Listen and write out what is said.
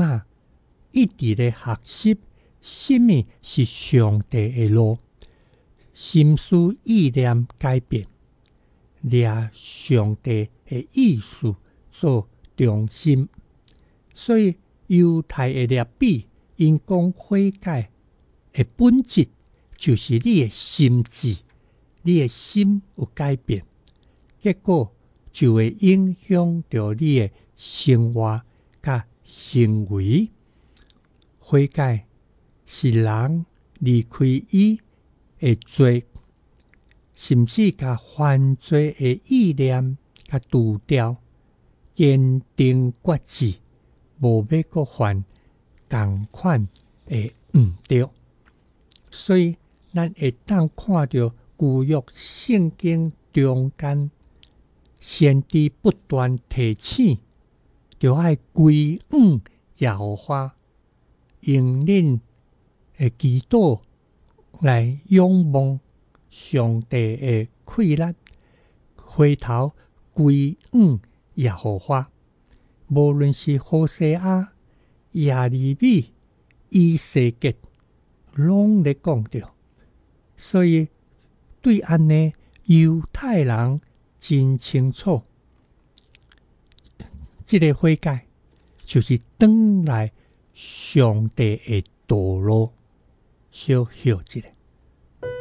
仔一直咧学习什么是上帝的路，心思意念改变，掠上帝的意思做中心。所以犹太的律比因讲悔改的本质，就是你的心智，你的心有改变，结果就会影响到你的生活甲行为。悔改是人离开伊的罪，甚至甲犯罪的意念甲除掉，坚定决志，无要搁犯同款的毋对。所以咱会当看到旧约圣经中间先知不断提醒，就要归向耶和华，用恁的祈祷来仰望上帝的气力，回头归向耶和华。无论是何西阿、耶利米、以西结，拢咧讲着。所以对安尼，犹太人真清楚，这个悔改就是转来上帝的道路。小休一下。